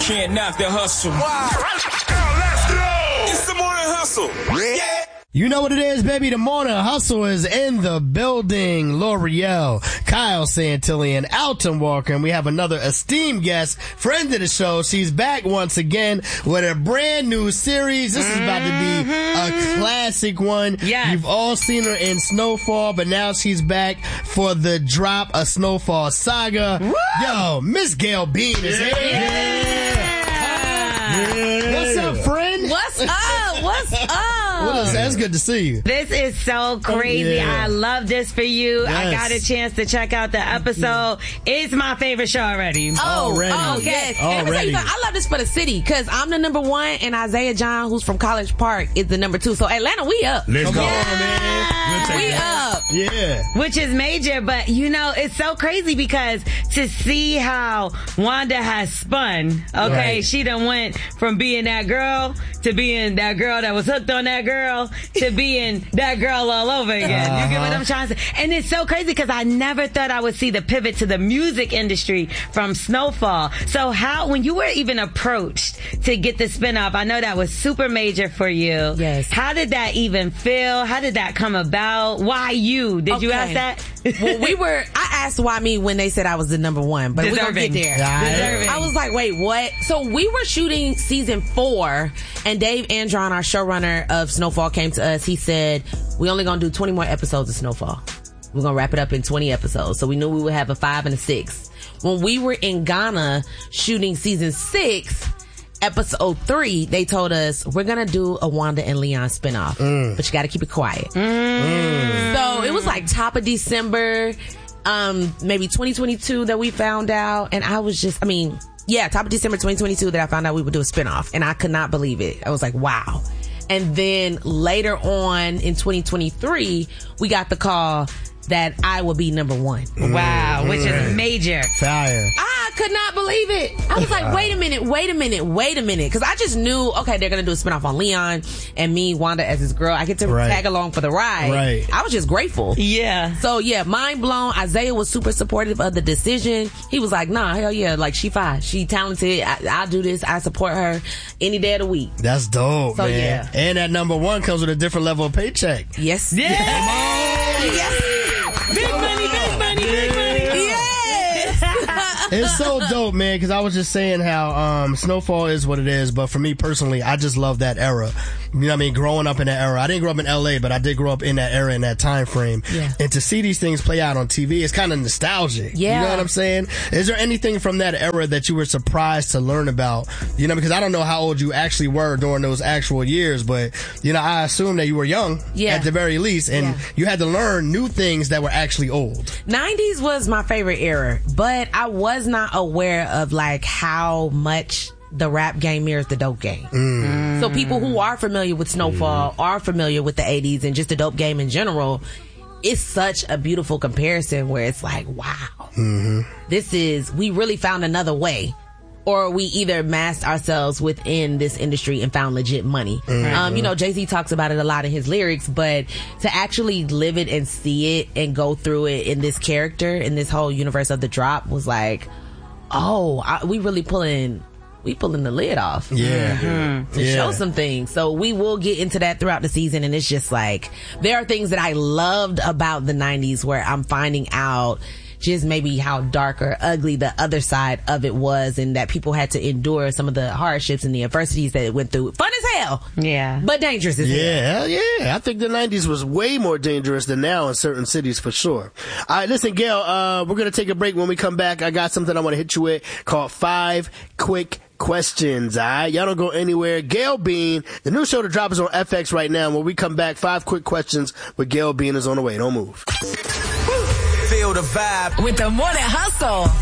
can't knock the hustle. Wow. Let's go. It's the morning hustle. Yeah. You know what it is, baby. The morning hustle is in the building. L'Oreal, Kyle Santillan, Alton Walker, and we have another esteemed guest, friend of the show. She's back once again with a brand new series. This is about to be a classic one. Yes. You've all seen her in Snowfall, but now she's back for the drop, A Snowfall Saga. Woo! Yo, Miss Gayle Bean is here. Yeah. What's up, friend? What's up? What's up? That's good to see you. This is so crazy. Yeah. I love this for you. Yes. I got a chance to check out the episode. It's my favorite show already. Already. Yes. And let me tell Already. you something, I love this for the city because I'm the number one and Isaiah John, who's from College Park, is the number two. So Atlanta, we up. Let's go, Yeah. man. We up. Yeah. Which is major, but you know, it's so crazy because to see how Wanda has spun, okay, Right. she done went from being that girl to being that girl that was hooked on that girl to being that girl all over again. You get what I'm trying to say? And it's so crazy because I never thought I would see the pivot to the music industry from Snowfall. So when you were even approached to get the spinoff, I know that was super major for you. Yes. How did that even feel? How did that come about? Why you? Did you ask that? Well, I asked why me when they said I was the number one, but we're going to get there. Deserving. I was like, wait, what? So we were shooting season 4 and Dave Andron, our showrunner of Snowfall, came to us. He said, we only going to do 20 more episodes of Snowfall. We're going to wrap it up in 20 episodes. So we knew we would have a 5 and a 6. When we were in Ghana shooting season 6, episode 3, they told us, we're going to do a Wanda and Leon spinoff, but you got to keep it quiet. So it was like top of December, maybe 2022 that we found out. And I was just, top of December 2022 that I found out we would do a spinoff. And I could not believe it. I was like, wow. And then later on in 2023, we got the call that I will be number one. Wow, which is major. Fire. I could not believe it. I was like, wait a minute. Because I just knew, okay, they're going to do a spinoff on Leon and me, Wanda, as his girl. I get to tag along for the ride. Right. I was just grateful. Yeah. So, yeah, mind blown. Isaiah was super supportive of the decision. He was like, nah, hell yeah. Like, she fine. She talented. I'll do this. I support her any day of the week. That's dope, So, man. yeah. And that number one comes with a different level of paycheck. Yes. Yeah. Yes. Big money. It's so dope, man, because I was just saying how Snowfall is what it is, but for me personally, I just love that era. You know what I mean? Growing up in that era. I didn't grow up in LA, but I did grow up in that era, in that time frame. Yeah. And to see these things play out on TV, it's kind of nostalgic. Yeah. You know what I'm saying? Is there anything from that era that you were surprised to learn about? You know, because I don't know how old you actually were during those actual years, but, you know, I assume that you were young at the very least, and you had to learn new things that were actually old. 90s was my favorite era, but I was not aware of like how much the rap game mirrors the dope game. So people who are familiar with Snowfall are familiar with the 80s and just the dope game in general. It's such a beautiful comparison where it's like, wow, we really found another way. Or we either masked ourselves within this industry and found legit money. You know, Jay-Z talks about it a lot in his lyrics, but to actually live it and see it and go through it in this character, in this whole universe of The Drop was like, we really pulling the lid off. To show some things. So we will get into that throughout the season, and it's just like, there are things that I loved about the 90s where I'm finding out just maybe how dark or ugly the other side of it was, and that people had to endure some of the hardships and the adversities that it went through. Fun as hell. Yeah. But dangerous as hell. Yeah. I think the 90s was way more dangerous than now in certain cities for sure. All right, listen, Gayle, we're going to take a break. When we come back, I got something I want to hit you with called 5 Quick Questions. All right, y'all don't go anywhere. Gayle Bean, the new show to drop is on FX right now. When we come back, 5 Quick Questions with Gayle Bean is on the way. Don't move. Feel the vibe with the Morning Hustle.